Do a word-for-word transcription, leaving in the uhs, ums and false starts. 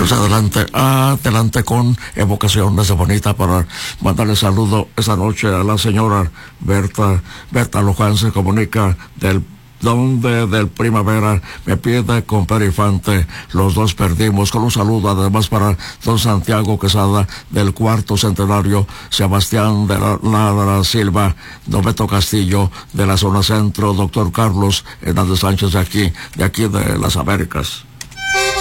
Pues adelante, adelante con evocaciones de bonita para mandarle saludo esta noche a la señora Berta, Berta Luján se comunica del donde del Primavera, me pide con Perifante, los dos perdimos, con un saludo además para don Santiago Quesada del cuarto centenario, Sebastián de la, la Silva, don Beto Castillo de la zona centro, doctor Carlos Hernández Sánchez de aquí, de aquí de las Américas.